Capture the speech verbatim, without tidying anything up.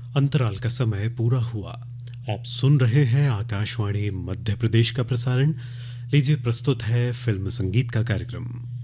अंतराल का समय पूरा हुआ। आप सुन रहे हैं आकाशवाणी मध्य प्रदेश का प्रसारण। लीजिए प्रस्तुत है फिल्म संगीत का कार्यक्रम।